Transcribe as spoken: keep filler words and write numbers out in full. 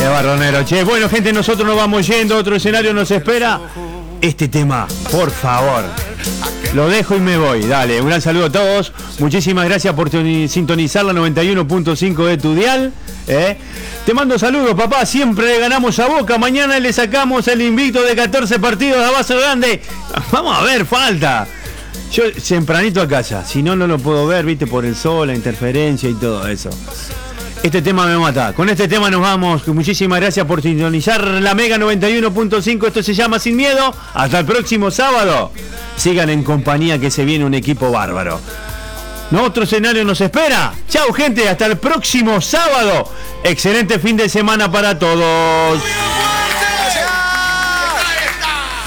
Barronero. Che, bueno, gente, nosotros nos vamos yendo. Otro escenario nos espera. Este tema, por favor. Lo dejo y me voy. Dale, un gran saludo a todos. Muchísimas gracias por sintonizar la noventa y uno punto cinco de tu dial. ¿eh? Te mando saludos, papá. Siempre le ganamos a Boca. Mañana le sacamos el invicto de catorce partidos a Vaso Grande. Vamos a ver, falta. Yo tempranito a casa. Si no, no lo puedo ver, viste, por el sol, la interferencia y todo eso. Este tema me mata. Con este tema nos vamos. Muchísimas gracias por sintonizar la Mega noventa y uno punto cinco. Esto se llama Sin Miedo. Hasta el próximo sábado. Sigan en compañía que se viene un equipo bárbaro. ¿No? Otro escenario nos espera. Chau, gente. Hasta el próximo sábado. Excelente fin de semana para todos.